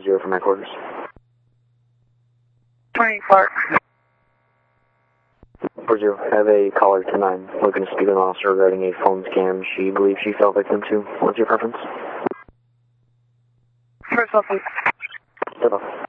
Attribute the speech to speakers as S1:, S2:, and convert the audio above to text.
S1: 4-0 from headquarters.
S2: 20 Clark.
S1: 4-0, have a caller to 9 looking to speak with an officer regarding a phone scam she believes she fell victim to. What's your preference?
S2: First officer.
S1: Step up.